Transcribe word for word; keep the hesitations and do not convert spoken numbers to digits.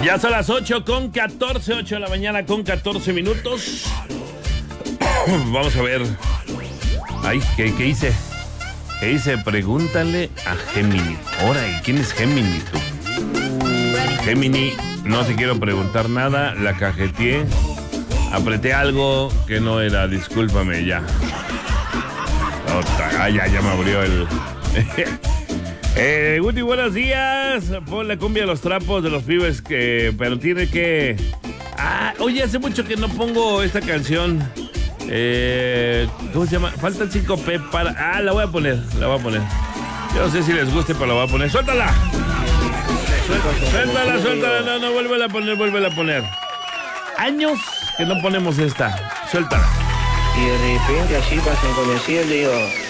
Ya son las ocho con catorce, ocho de la mañana con catorce minutos. Vamos a ver. Ay, ¿qué, qué hice? ¿Qué hice? Pregúntale a Gemini. Ahora, ¿y quién es Gemini tú? Gemini, no te quiero preguntar nada, la cajeteé. Apreté algo que no era, discúlpame ya. Ah, ya, ya me abrió el... eh, Guti, buenos días. Pon la cumbia de los trapos de los pibes, que, pero tiene que... Ah, oye, hace mucho que no pongo esta canción. Eh, ¿Cómo se llama? Faltan cinco P para... Ah, la voy a poner, la voy a poner. Yo no sé si les guste, pero la voy a poner. ¡Suéltala! Suéltala, suéltala, no, no, vuélvela a poner, vuélvela a poner. Años que no ponemos esta. Suéltala. Y de repente así pasan con el cielo y digo...